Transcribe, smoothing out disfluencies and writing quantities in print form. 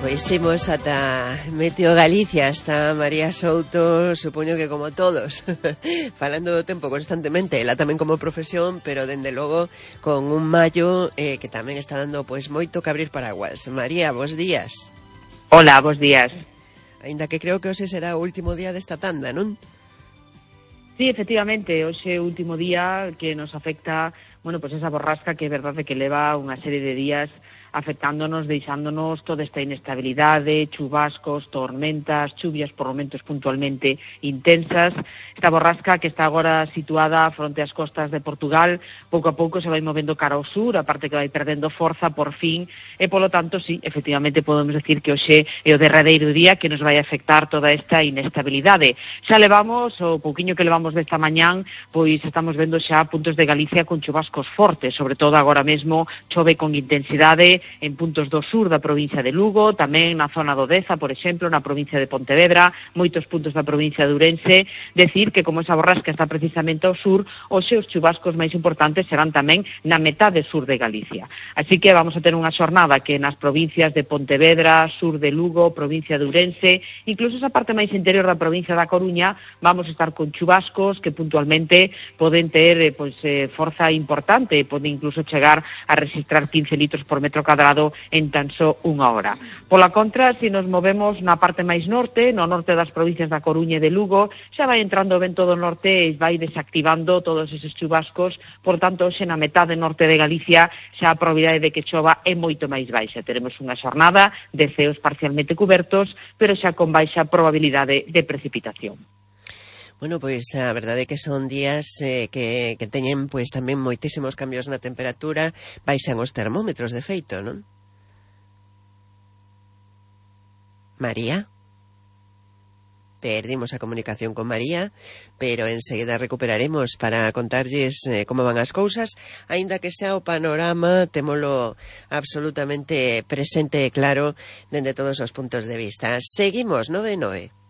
Pois imos ata Meteo Galicia, está María Souto, supoño que como todos, falando do tempo constantemente, ela tamén como profesión, pero dende logo con un maio que tamén está dando pois moito que abrir paraguas. María, bos días. Hola, bos días. Aínda que creo que hoxe será o último día desta tanda, non? Sí, efectivamente, hoxe é o último día que nos afecta, bueno, pues esa borrasca que é verdade que leva unha serie de días afectándonos, deixándonos toda esta inestabilidade, chubascos, tormentas, chuvias por momentos puntualmente intensas. Esta borrasca que está agora situada fronte ás costas de Portugal, pouco a pouco se vai movendo cara ao sur, aparte que vai perdendo forza por fin, e polo tanto, sí, efectivamente podemos decir que hoxe é o derradeiro día que nos vai afectar toda esta inestabilidade. Xa levamos, o pouquiño que levamos desta mañán, pois estamos vendo xa puntos de Galicia con chubascos fortes, sobre todo agora mesmo chove con intensidade en puntos do sur da provincia de Lugo, tamén na zona do Deza, por exemplo, na provincia de Pontevedra, moitos puntos da provincia de Ourense. Decir que como esa borrasca está precisamente ao sur, hoxe os chubascos máis importantes serán tamén na metade sur de Galicia. Así que vamos a ter unha xornada que nas provincias de Pontevedra, sur de Lugo, provincia de Ourense, incluso esa parte máis interior da provincia da Coruña, vamos a estar con chubascos que puntualmente poden ter forza importante, poden incluso chegar a registrar 15 litros por metro cuadrado en tan só unha hora. Pola contra, se nos movemos na parte máis norte, no norte das provincias da Coruña e de Lugo, xa vai entrando o vento do norte e vai desactivando todos eses chubascos, por tanto, hoxe na metade norte de Galicia xa a probabilidade de que chova é moito máis baixa. Teremos unha xornada de ceos parcialmente cubertos, pero xa con baixa probabilidade de precipitación. Bueno, pois a verdade é que son días que teñen pois tamén moitísimos cambios na temperatura, baixan os termómetros de feito, non? María? Perdimos a comunicación con María, pero enseguida recuperaremos para contarlles como van as cousas, aínda que xa o panorama témolo absolutamente presente e claro dende todos os puntos de vista. Seguimos, 9-9.